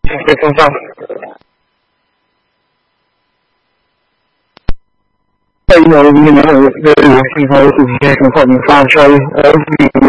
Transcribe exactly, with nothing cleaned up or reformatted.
可以跟上。在一秒的一秒，我的信号是直接从后面发出来，而你